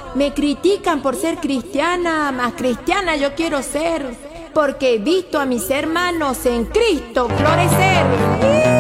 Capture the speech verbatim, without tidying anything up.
Me critican por ser cristiana, más cristiana yo quiero ser, porque he visto a mis hermanos en Cristo florecer.